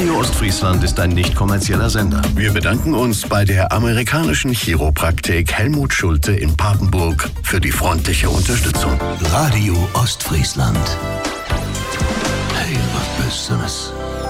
Radio Ostfriesland ist ein nicht kommerzieller Sender. Wir bedanken uns bei der amerikanischen Chiropraktik Helmut Schulte in Papenburg für die freundliche Unterstützung. Radio Ostfriesland. Hey, was Besseres.